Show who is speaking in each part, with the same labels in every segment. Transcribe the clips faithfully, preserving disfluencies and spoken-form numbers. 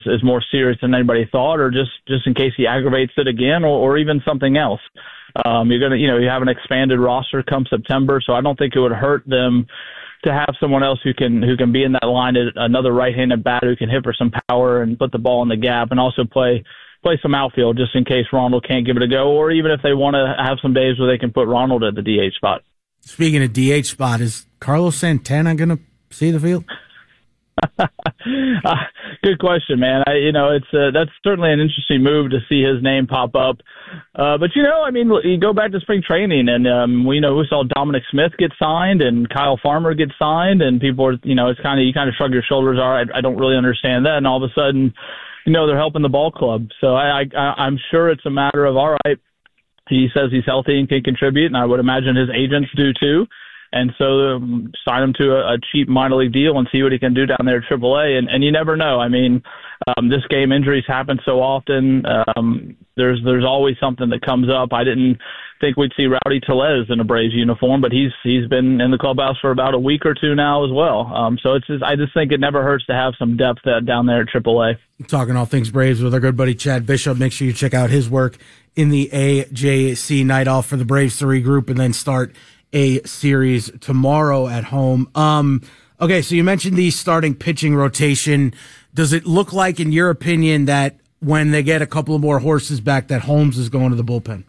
Speaker 1: is more serious than anybody thought, or just, just in case he aggravates it again, or, or even something else. Um, you're going to, you know, you have an expanded roster come September, so I don't think it would hurt them to have someone else who can, who can be in that line, another right-handed bat who can hit for some power and put the ball in the gap, and also play, play some outfield just in case Ronald can't give it a go, or even if they want to have some days where they can put Ronald at the D H spot.
Speaker 2: Speaking of D H spot, is Carlos Santana going to see the field?
Speaker 1: uh, good question, man. I, you know, it's uh, that's certainly an interesting move to see his name pop up. Uh, but you know, I mean, you go back to spring training, and um, we know we saw Dominic Smith get signed and Kyle Farmer get signed, and people are, you know, it's kind of you kind of shrug your shoulders. All right, I don't really understand that, and all of a sudden, you know, they're helping the ball club. So I, I, I'm sure it's a matter of all right. He says he's healthy and can contribute, and I would imagine his agents do too. And so um, sign him to a, a cheap minor league deal and see what he can do down there at triple A. And, and you never know. I mean, um, this game injuries happen so often. Um, there's there's always something that comes up. I didn't think we'd see Rowdy Tellez in a Braves uniform, but he's he's been in the clubhouse for about a week or two now as well. Um, so it's just, I just think it never hurts to have some depth uh, down there at triple A.
Speaker 2: Talking all things Braves with our good buddy Chad Bishop. Make sure you check out his work in the A J C night off for the Braves to regroup and then start a series tomorrow at home. Um, okay, so you mentioned the starting pitching rotation. Does it look like, in your opinion, that when they get a couple of more horses back, that Holmes is going to the bullpen?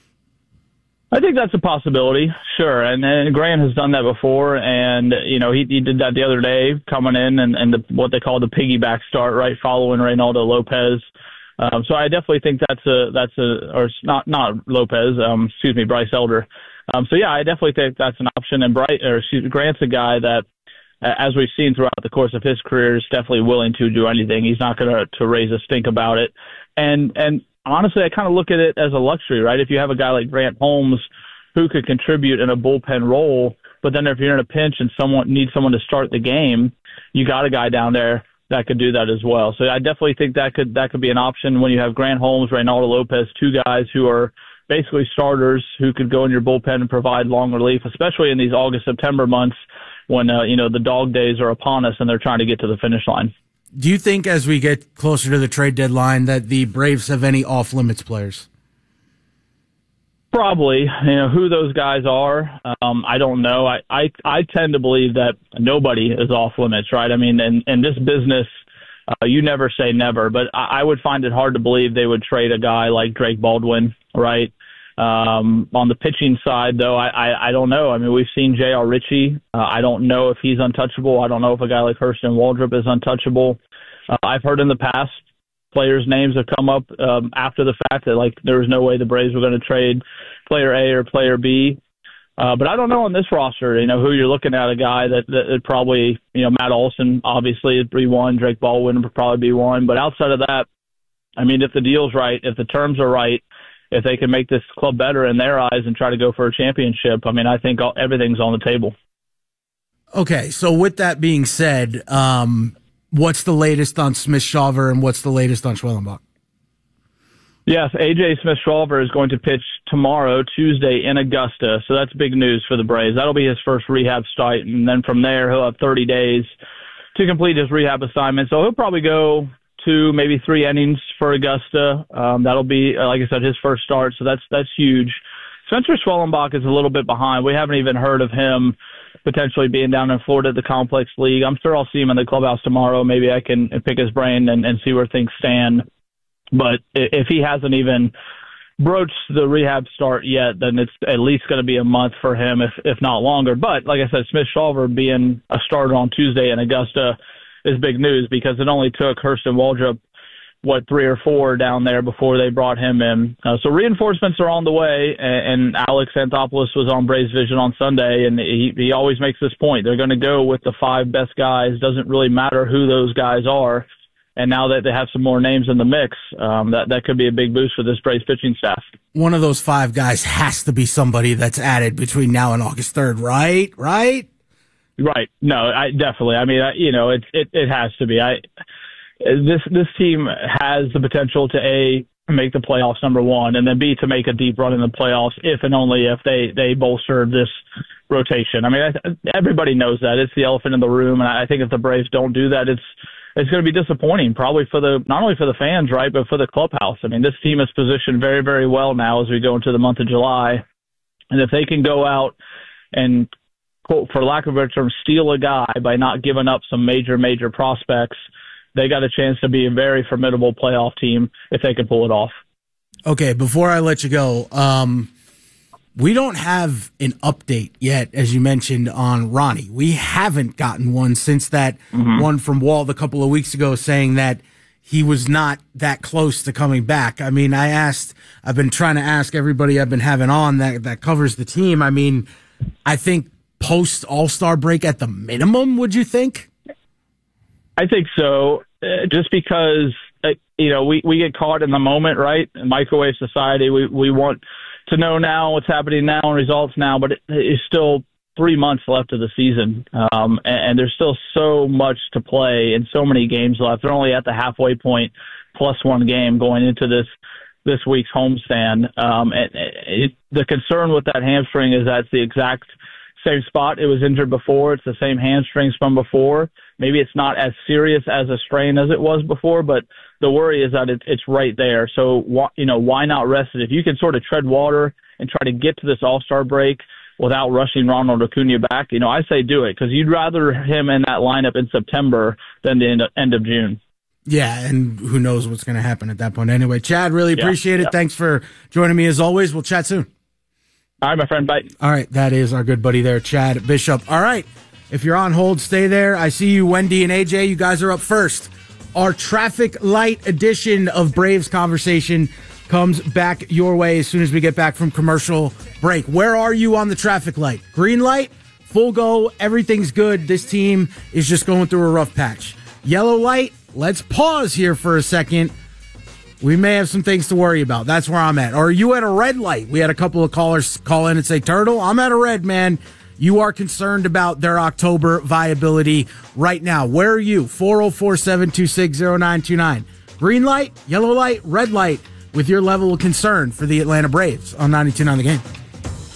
Speaker 1: I think that's a possibility, sure. And, and Grant has done that before, and you know he, he did that the other day, coming in and, and the, what they call the piggyback start, right, following Reynaldo Lopez. Um, so I definitely think that's a that's a or not not Lopez, um, excuse me, Bryce Elder. Um, so yeah, I definitely think that's an option. And Bright, or excuse me, Grant's a guy that, uh, as we've seen throughout the course of his career, is definitely willing to do anything. He's not going to to raise a stink about it. And and honestly, I kind of look at it as a luxury, right? If you have a guy like Grant Holmes who could contribute in a bullpen role, but then if you're in a pinch and someone needs someone to start the game, you got a guy down there that could do that as well. So I definitely think that could that could be an option when you have Grant Holmes, Reynaldo Lopez, two guys who are basically starters who could go in your bullpen and provide long relief, especially in these August, September months when, uh, you know, the dog days are upon us and they're trying to get to the finish line.
Speaker 2: Do you think as we get closer to the trade deadline that the Braves have any off-limits players?
Speaker 1: Probably. You know, who those guys are, um, I don't know. I, I, I tend to believe that nobody is off-limits, right? I mean, in, in this business, uh, you never say never, but I, I would find it hard to believe they would trade a guy like Drake Baldwin, right? Um, on the pitching side, though, I, I, I don't know. I mean, we've seen J R. Ritchie. Uh, I don't know if he's untouchable. I don't know if a guy like Hurston Waldrop is untouchable. Uh, I've heard in the past players' names have come up um, after the fact that, like, there was no way the Braves were going to trade player A or player B. Uh, but I don't know on this roster, you know, who you're looking at, a guy that, that, that probably, you know, Matt Olson obviously would be one, Drake Baldwin would probably be one. But outside of that, I mean, if the deal's right, if the terms are right, if they can make this club better in their eyes and try to go for a championship, I mean, I think all, everything's on the table.
Speaker 2: Okay, so with that being said, um, what's the latest on Smith-Shawver and what's the latest on Schwellenbach?
Speaker 1: Yes, A J Smith-Shawver is going to pitch tomorrow, Tuesday, in Augusta, so that's big news for the Braves. That'll be his first rehab start, and then from there he'll have thirty days to complete his rehab assignment. So he'll probably go two, maybe three innings for Augusta. Um, that'll be, like I said, his first start, so that's that's huge. Spencer Schwellenbach is a little bit behind. We haven't even heard of him potentially being down in Florida at the Complex League. I'm sure I'll see him in the clubhouse tomorrow. Maybe I can pick his brain and, and see where things stand. But if he hasn't even broached the rehab start yet, then it's at least going to be a month for him, if if not longer. But like I said, Smith-Shawver being a starter on Tuesday in Augusta is big news because it only took Hurston Waldrop, what, three or four down there before they brought him in. Uh, so reinforcements are on the way, and, and Alex Anthopoulos was on Braves Vision on Sunday, and he, he always makes this point. They're going to go with the five best guys. Doesn't really matter who those guys are. And now that they have some more names in the mix, um, that, that could be a big boost for this Braves pitching staff.
Speaker 2: One of those five guys has to be somebody that's added between now and August third, right? Right?
Speaker 1: Right. No, I definitely. I mean, I, you know, it, it it has to be. I this this team has the potential to a make the playoffs, number one, and then B, to make a deep run in the playoffs if and only if they, they bolster this rotation. I mean, I, everybody knows that. It's the elephant in the room, and I think if the Braves don't do that, it's it's going to be disappointing, probably for the not only for the fans, right, but for the clubhouse. I mean, this team is positioned very, very well now as we go into the month of July, and if they can go out and, quote, for lack of a better term, steal a guy by not giving up some major, major prospects, they got a chance to be a very formidable playoff team if they can pull it off.
Speaker 2: Okay, before I let you go, um, we don't have an update yet, as you mentioned, on Ronnie. We haven't gotten one since that mm-hmm. one from Walt a couple of weeks ago saying that he was not that close to coming back. I mean, I asked, I've been trying to ask everybody I've been having on that, that covers the team. I mean, I think post All-Star break at the minimum, would you think?
Speaker 1: I think so, uh, just because, uh, you know, we, we get caught in the moment, right? In microwave society, we, we want to know now what's happening now and results now, but it, it's still three months left of the season, um, and, and there's still so much to play and so many games left. They're only at the halfway point, plus one game going into this this week's homestand. Um, and it, the concern with that hamstring is that's the exact same spot it was injured before. It's the same hamstrings from before. Maybe it's not as serious as a strain as it was before, but the worry is that it, it's right there. So, you know, why not rest it? If you can sort of tread water and try to get to this All-Star break without rushing Ronald Acuna back, you know, I say do it, because you'd rather him in that lineup in September than the end of, end of June.
Speaker 2: Yeah, and who knows what's going to happen at that point. Anyway, Chad, really appreciate yeah, it. Yeah. Thanks for joining me as always. We'll chat soon.
Speaker 1: All right, my friend. Bye.
Speaker 2: All right, that is our good buddy there, Chad Bishop. All right, if you're on hold, stay there. I see you, Wendy and A J. You guys are up first. Our traffic light edition of Braves Conversation comes back your way as soon as we get back from commercial break. Where are you on the traffic light? Green light, full go, everything's good. This team is just going through a rough patch. Yellow light, let's pause here for a second. We may have some things to worry about. That's where I'm at. Or are you at a red light? We had a couple of callers call in and say, Turtle, I'm at a red, man. You are concerned about their October viability right now. Where are you? four oh four, seven two six, oh nine two nine. Green light, yellow light, red light with your level of concern for the Atlanta Braves on ninety-two point nine The Game.